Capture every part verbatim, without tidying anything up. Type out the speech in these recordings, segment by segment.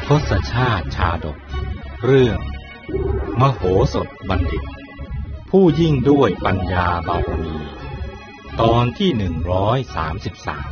ทศชาติชาดกเรื่องมโหสถบัณฑิตผู้ยิ่งด้วยปัญญาบารมีตอนที่หนึ่งร้อยสามสิบสาม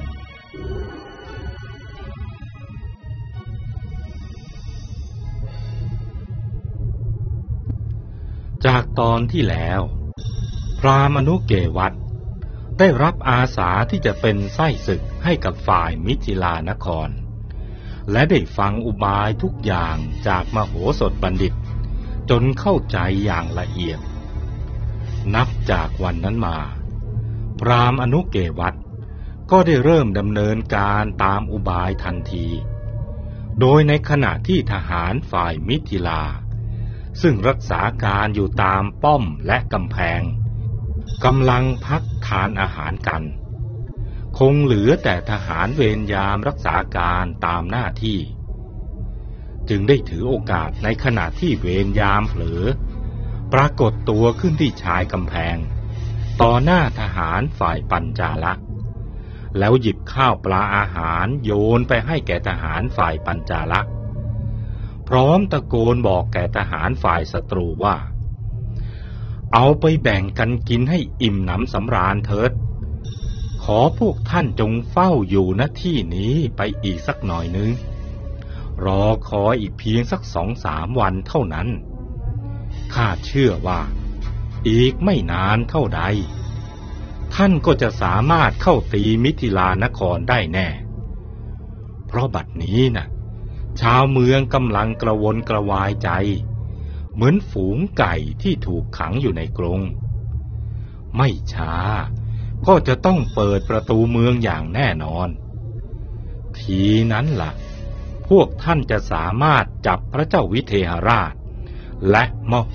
จากตอนที่แล้วพราหมณ์อนุเกวัตได้รับอาสาที่จะเป็นไส้ศึกให้กับฝ่ายมิถิลานครและได้ฟังอุบายทุกอย่างจากมโหสถบัณฑิตจนเข้าใจอย่างละเอียดนับจากวันนั้นมาพราหมณ์อนุเกวัตก็ได้เริ่มดำเนินการตามอุบายทันทีโดยในขณะที่ทหารฝ่ายมิถิลาซึ่งรักษาการอยู่ตามป้อมและกำแพงกำลังพักทานอาหารกันคงเหลือแต่ทหารเวรยามรักษาการตามหน้าที่จึงได้ถือโอกาสในขณะที่เวรยามเผลอปรากฏตัวขึ้นที่ชายกำแพงต่อหน้าทหารฝ่ายปัญจาละแล้วหยิบข้าวปลาอาหารโยนไปให้แก่ทหารฝ่ายปัญจาละพร้อมตะโกนบอกแก่ทหารฝ่ายศัตรูว่าเอาไปแบ่งกันกินให้อิ่มหนำสำราญเถิดขอพวกท่านจงเฝ้าอยู่ณที่นี้ไปอีกสักหน่อยนึงรอคอยอีกเพียงสักสองสามวันเท่านั้นข้าเชื่อว่าอีกไม่นานเท่าใดท่านก็จะสามารถเข้าตีมิถิลานครได้แน่เพราะบัดนี้น่ะชาวเมืองกำลังกระวนกระวายใจเหมือนฝูงไก่ที่ถูกขังอยู่ในกรงไม่ช้าก็จะต้องเปิดประตูเมืองอย่างแน่นอนทีนั้นล่ะพวกท่านจะสามารถจับพระเจ้าวิเทหราชและมโห